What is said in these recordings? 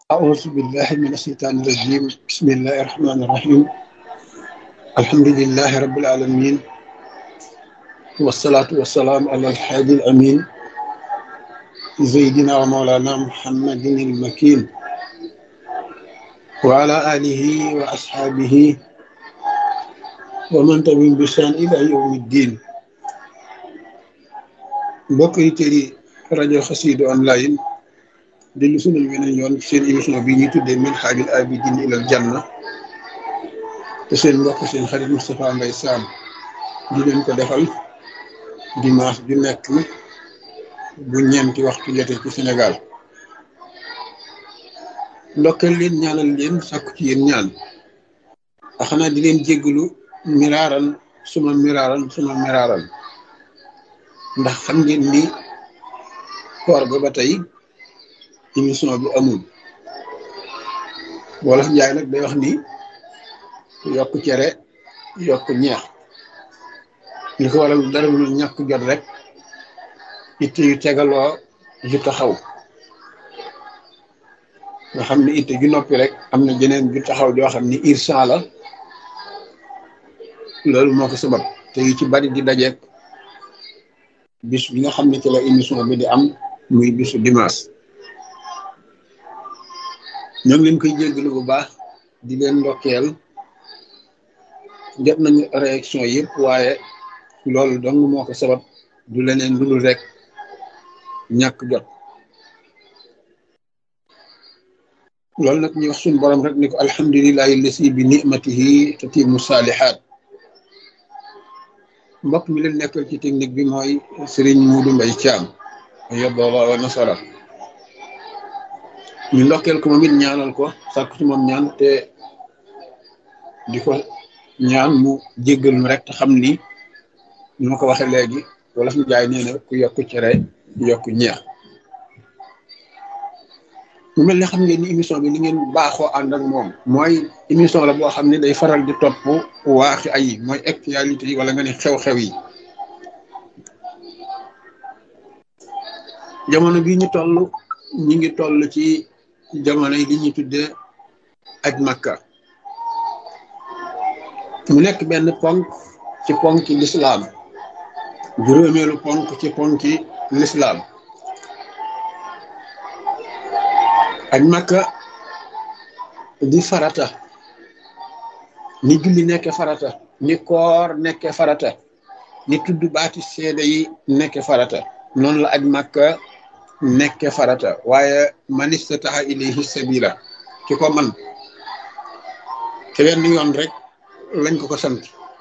أعوذ بالله من الشيطان الرجيم بسم الله الرحمن الرحيم الحمد لله رب العالمين والصلاة والسلام على الحادي الأمين سيدنا ومولانا محمد المكين وعلى آله وأصحابه ومن تبعهم بإحسان إلى يوم الدين mbokk yi tëri rajo Xassida online dellu sunal weneen yoon seen émission bi ñuy tuddee Minhajul Abidin ilal Janna te seen mbokk seen xarit Moustapha Mbaye Sam di leen ko defal dimanche ju nekk bu ñeenti waxtu jotee ci Sénégal ndokkeel leen ñaanal leen sàkku ci yéen ñaan a xanaa di leen jéggalu miraaran ndax xam ngeen ni koor ga ba tey émission bi amul wolof njaay nag day wax ni yokk cere yokk ñeex li ko waral dara lu ñàkk jot rek itte yu tegaloo ju taxaw nga xam ne itte ju noppi rek am na jeneen ju taxaw joo xam ni irsan la loolu moo ko sabab te yu ci bari di dajeek bis bi nga xam ne ci la émission bi di am muy bisu dimanche ñoo ngi leen koy jéggalu bu baax di leen ndokkeel jot nañu réaction yëpp waaye loolu dong moo ko sabab du leneen lu dul rek ñàkk jot loolu nag ñu wax suñu borom rek ni ko alhamdulillahi lasi bi nimatihi tatimu saalihaat mbokk mi leen nekkal ci technique bi mooy Serigne Modou Mbaye Thiam yóbbooba wa nasara ñu ndokkeel ko moom it ñaanal ko sàkku ci moom ñaan te di ko ñaan mu jéggal mu rek te xam ni ñu ma ko waxee léegi wala fi jaay nee na ku yokk cere yokk ñeex mu mel ne xam ngeen ni émission bi li ngeen baaxoo ànd ak moom mooy émission la boo xam ne day faral di topp waaxi ay mooy actualité yi wala nga ne xew-xew yi jamono bi ñu toll ñi ngi toll ci jamono yi li ñuy tuddee aj Makka mu nekk benn ponk ci ponki lislaam juróomeelu ponk ci ponki lislaam aj Makka di farata ni julli nekke farata ni koor nekke farata ni tudd baati seede yi nekke farata noonu la aj Makka nekke farata waaye man istataha ilayhi sabila ki ko man te wenn yoon rek lañ ko sant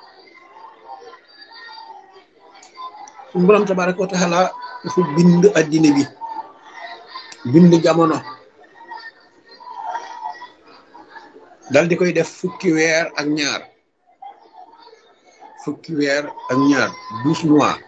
suñu borom tabaraka wa taala dafa bind addina bi bind jamono dal di koy def fukki weer ak ñaar 12 mois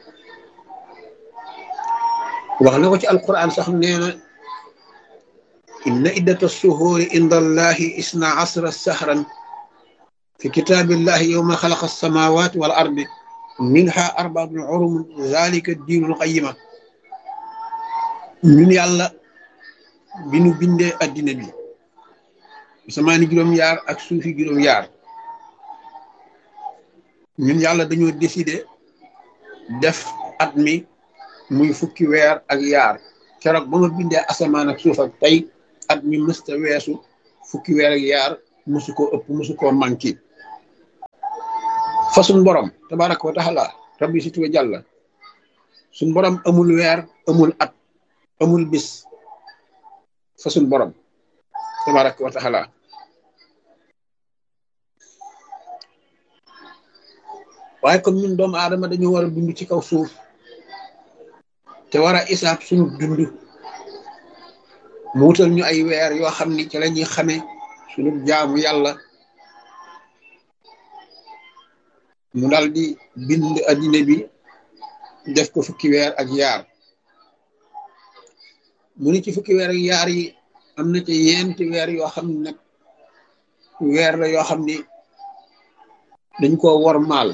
wax na ko ci alquran sax nee na inna iddata suhuri inda allahi isna asra sahran fi kitabillahi yawma xalaqa alsamawati wal ardi minha arbaatun hurum zalika diinul qayyima ñun yàlla bi nu bindee addina bi samaani juróom-yaar ak suufi juróom-yaar ñun yàlla dañoo décider def at mi muy fukki weer ak yaar keroog ba ma bindee asamaan ak suuf ak tey at mi mësta weesu fukki weer ak yaar musu koo ëpp musu koo manqué fa suñ borom tabaraka wa taala rabbi si tuwe jàlla suñ borom amul weer amul at amul bis fa suñ borom tabaraka wa taala waaye comme ñun doomu aadama dañu war a dund ci kaw suuf te war a isaab suñu dund mu wutal ñu ay weer yoo xam ni ci la ñuy xamee suñu jaamu yàlla mu dal di bind addina bi def ko fukki weer ak yaar mu ni ci fukki weer ak yaar yi am na ci yenti weer yoo xam ne nag weer la yoo xam ni dañ koo wor maal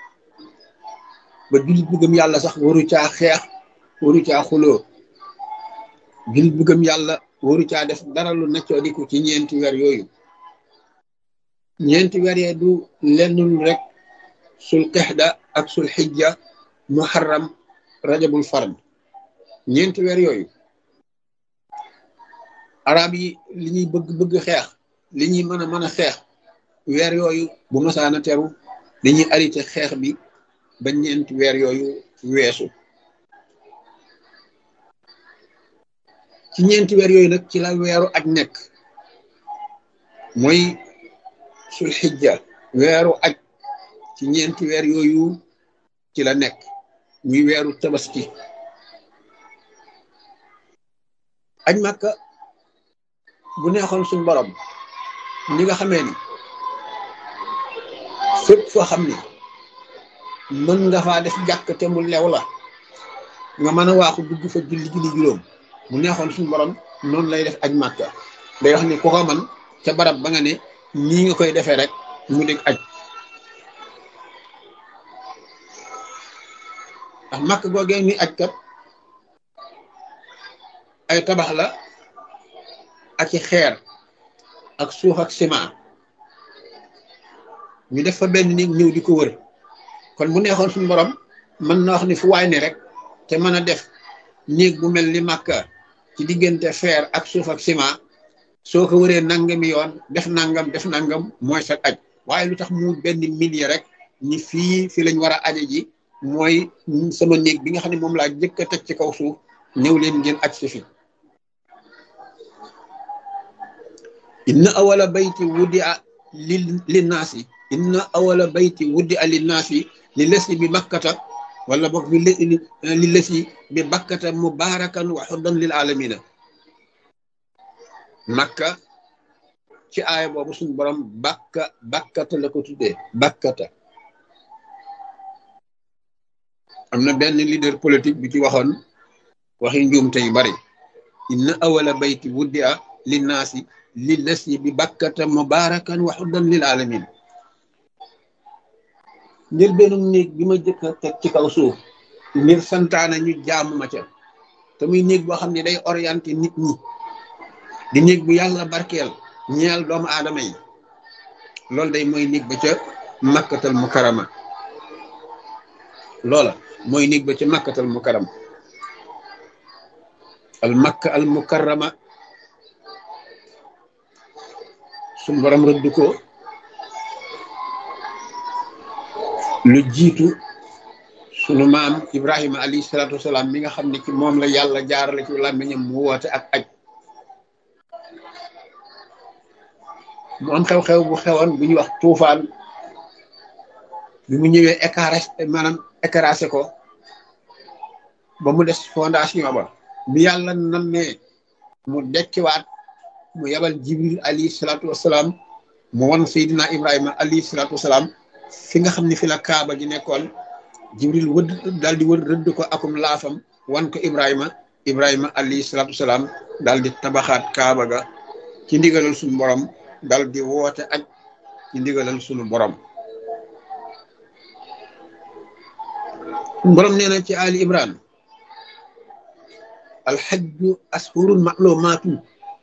ba jullit bu gëm yàlla sax waru caa xeex waru caa xuloo jullit bu gëm yàlla waru caa def dara lu neccoo diku ci ñeenti weer yooyu. ñeenti weer yee du lenn lu rek sul qexda ak sul xijja muharram rajabul fard. ñeenti weer yooyu arab yi li ñuy bëgg xeex, li ñuy mën a xeex, weer yooyu bu masaana teru dañuy arrêté xeex bi ba ñeenti weer yooyu weesu. ci ñeenti weer yooyu nag ci la weeru aj nekk, mooy sul xijja. weeru aj ci ñeenti weer yooyu ci la nekk, muy weeru tabaski. aj Makka bu neexoon suñu borom ñi nga xamee ni fépp foo xam ni mën nga faa def jàkk te mu lew la nga mën a waaxu dugg fa julli juróom, mu neexoon suñu borom noonu lay def aj Makka. day wax ni ku ko man ca barab ba nga ne nii nga koy defee rek mu dégg aj. ndax Makka googee ni aj kat ay tabax la ak i xeer ak suuf ak ciment, ñu def fa benn nit ñëw di ko wër. kon bu neexoon suñu borom mën na wax ni fu waay ne rek te mën a def néeg bu mel ni Makka ci diggante feer ak suuf ak ciment, soo ko wëree nangami yoon def nangam mooy sa aj. waaye lu tax mu benn millier rek ni fii lañ war a aje ji, mooy sama néeg bi nga xam ne moom laa jëkk a teg ci kaw suuf, ñëw leen ngeen aj si fi. inna awala bayti wuddi'a linnaasi inna awala bayti wuddi'a linnaasi li lesi bi bakkata wala boog li lesi bi bakkata mubarakan wa huddan lil alamina. Makka ci aaya boobu suñu borom bakkata la ko tuddee, bakkata. am na benn leader politique bi ci waxoon waxi njuumte yu bari. inna awala bayti wuddi'a linnaasi li lesi bi bakkata mubarakan wa huddan lil alamin. ngir benn néeg bi ma jëkk a teg ci kaw suuf ngir santaana ñu jaamu ma ca, te muy néeg boo xam ne day orienté nit ñi, di néeg bu yàlla barkeel ñeel doomu aadama yi. loolu day mooy néeg ba ca makkatal mukarama. loola mooy néeg ba ca makkatal mukarama. al makka al mukarama suñu borom rëdd ko lu jiitu sunu maam Ibrahima alayhi salaatu wasalaam mi nga xam ne ci moom la yàlla jaarale ci làmmiñam mu woote ak aj. mu am xew-xew bu xewoon bu ñuy wax tuufaan, bi mu ñëwee écrasé ko ba mu des fondation ba. bi yàlla nammee mu dekkiwaat, mu yabal Jibril alayhi salaatu wasalaam mu won Seydina Ibrahima alayhi salaatu wasalaam fi nga xam ne fi la kaaba gi nekkoon. Jibril daal di wër rëdd ko akum laafam wan ko Ibrahima alayhi salaatu wasalaam daal di tabaxaat kaaba ga ci ndigalal suñu borom, daal di woote aj ci ndigalal suñu borom. borom nee na ci Ali Imran alxajju ashurun ma'lumaatun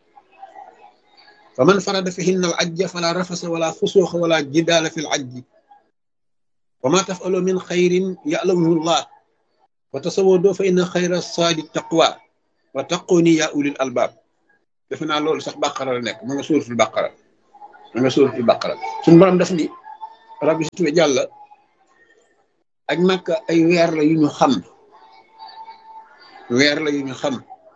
fa man farada fihinna al ajja fala rafasa wala fusuuxa wala jidaala fi l ajji wa ma tafalu min xayrin ya'lamuhu llah wa tasawwadu fa inna xayra saadi taqwa wa taquni ya ulil albab. defe naa loolu sax bàqara la nekk, ma nga suuratul bàqara. suñu borom daf ni rabbi situwe jàlla ak Makka ay weer la yu ñu xam,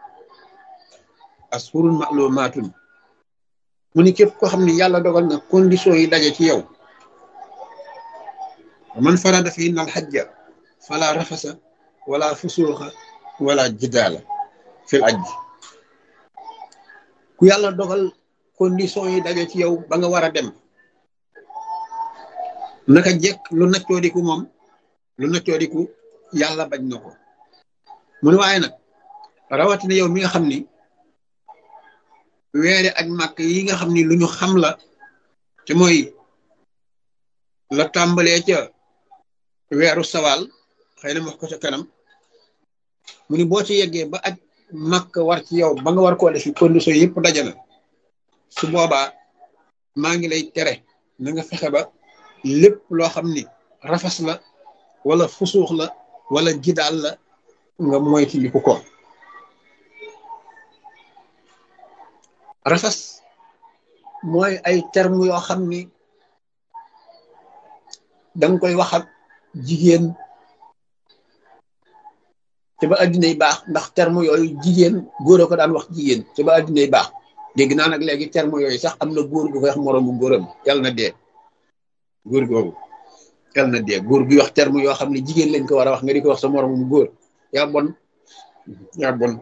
ashurun ma'lumaatun. mu ni képp koo xam ne yàlla dogal na condition yi daje ci yow, man farada fihinna al-hajja fala rafasa wala fusuuxa wala jidaala fil ajj. ku yàlla dogal condition yi daje ci yow ba nga war a dem, naka jekk lu naccoodiku yàlla bañ na ko. mu ne waaye nag rawatina yow mi nga xam ni weeri aj màkk yi nga xam ni lu ñu xam la, te mooy la tàmbalee ca weeru sawaal, xëy na wax ko ca kanam. mu ni boo ci yeggee ba aj makk war ci yow ba nga war koo def condition yëpp dajana su boobaa maa ngi lay tere na nga fexe ba lépp loo xam ni rafas la wala fusuux la wala jidaal la nga moyti li ko rafas mooy ay terme yoo xam ni danga koy wax ak jigéen te ba addinay baax ndax terme yooyu jigéen góor a ko daan wax jigéen te ba addinay baax dégg naa nag léegi terme yooyu sax am na góor gu koy wax moroomu góoram yàlla na dee góor googu yàlla na dee góor guy wax terme yoo xam ne jigéen lañ ko war a wax nga di ko wax sa moroomu góor yaa bon yaa bon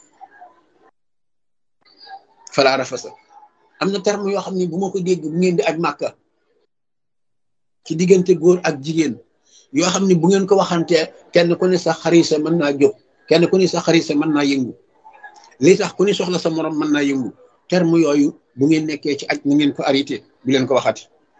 falaa rafasa am na terme yoo xam ne bu ma ko dégg bu ngeen di aj màkka ci diggante góor ak jigéen yoo xam ne bu ngeen ko waxantee kenn ku ne sa xarisa mën naa jóg kenn ku ne sa xarisa mën naa yëngu li tax ku ne soxla sa morom mën naa yëngu terme yooyu bu ngeen nekkee ci aj na ngeen ko arrêté bu leen ko waxati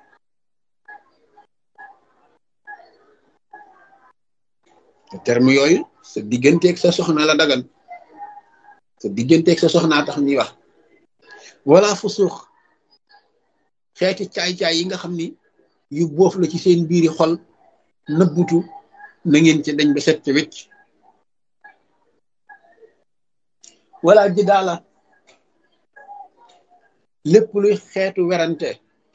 terme yooyu sa digganteeg sa soxna la dagan sa digganteeg sa soxnaa tax ñuy wax wala fu suux xeeti caay-caay yi nga xam ni yu boof la ci seen biiri xol nëbbutu na ngeen ci dañ ba set ca wecc wala ji daala lépp luy xeetu werante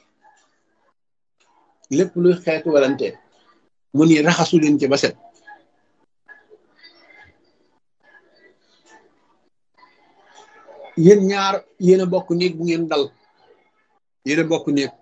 lépp luy xeetu werante mu ni raxasu leen ci ba set yéen ñaar yéen a bokk néeg bu ngeen dal yéen a bokk néeg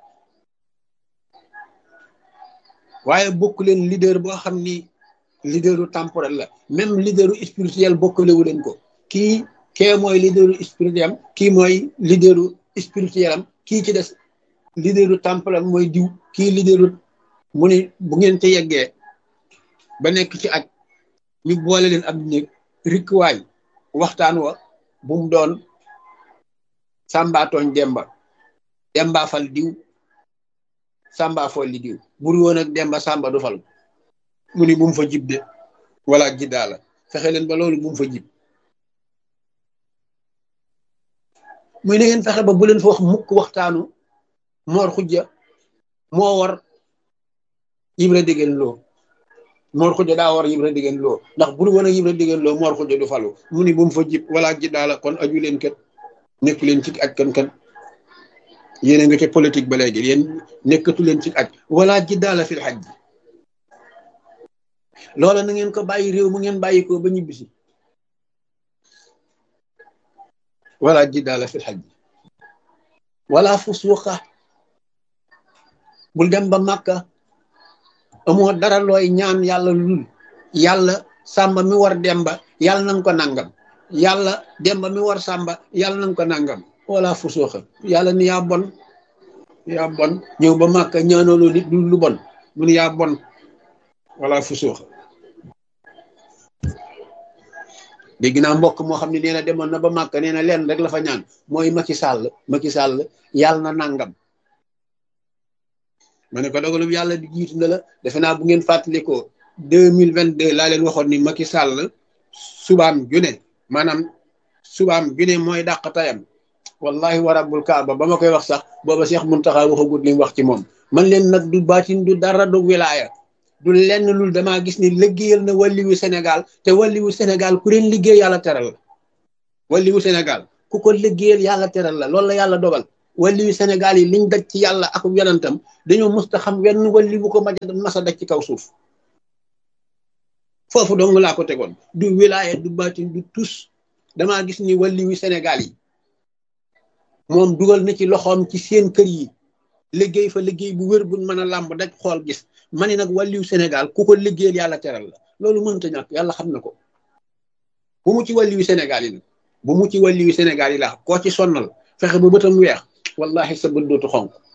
waaye bokk leen leader boo xam ni leaderu temporel la même leaderu spirituel bokkalewu leen ko kii kee mooy leaderu spirituel kii mooy leaderu spirituel am kii ci des leaderu temporel mooy diw kii leaderu mu ni bu ngeen ca yeggee ba nekk ci aj ñu boole leen ab néeg rikkuwaay waxtaan wa bu mu doon sàmba tooñ demba demba fal diw sàmba fool li diw bur woon ak demba sàmba du fal mu ni bu mu fa jib de wala jiddaa la fexe leen ba loolu bu mu fa jib muy na ngeen fexe ba bu leen fa wax mukk waxtaanu moor xujja moo war Ibra Dégeen Lo moor xujja daa war Ibra Dégeen Lo ndax bur woon ak Ibra Dégeen Lo moor xujja du falu mu ni bu mu fa jib wala jiddaa la kon aju leen kat nekk leen ci aj kan yéen a nga ca politique ba léegi yéen nekkatu leen ci aj wala jiddaala fil hajj loola na ngeen ko bàyyi réew mu ngeen bàyyi ko ba ñibbisi wala jiddaala fil hajj wala fusuuqa bul dem ba màkka amoo dara looy ñaan yàlla lul yàlla sàmba mi war demba yàlla nanga ko nangam yàlla demba mi war sàmba yàlla nanga ko nangam wala fusuuqa yàlla ni yaa bon ñëw ba màkka ñaanooloo nit lu bon mu ni yaa bon wala fusuuqa dégg naa mbokk moo xam ne nee na demoon na ba màkka nee na leen rek la fa ñaan mooy Macky Sall yàlla na nangam ma ne ko dogalub yàlla di jiitu na la defe naa bu ngeen fàttalikoo 2022 laa leen waxoon ni Macky Sall subaam june maanaam subaam june mooy dàq tayam wallahi wa rabbul kaaba ba ma koy wax sax booba Cheikh Muntaxa waxagut li mu wax ci moom man leen nag du baatin du dara du wilaaya du lenn lul damaa gis ni liggéeyal na wàlliwu Sénégal te wàlliwu Sénégal ku leen liggéey yàlla teral la wàlliwu Sénégal ku ko liggéeyal yàlla teral la loolu la yàlla dogal wàlliwu Sénégal yi liñ daj ci yàlla ak yonentam dañoo musta xam wenn wàlliwu ko masa daj ci kaw suuf foofu dong laa ko tegoon du wilaaya du baatin du tus damaa gis ni wàlliwu Sénégal yi moom dugal na ci loxoom ci seen kër yi liggéey fa liggéey bu wér buñ mën a làmb daj xool gis ma ne nag wàlliwu Sénégal ku ko liggéeyal yàlla teral la loolu mënta ñàkk yàlla xam na ko bu mu ci wàlliwu Sénégal yi nag bu mu ci wàlliwu Sénégal yi laa koo ci sonnal fexe ba bëtam weex wallahi sa bët dootu xonk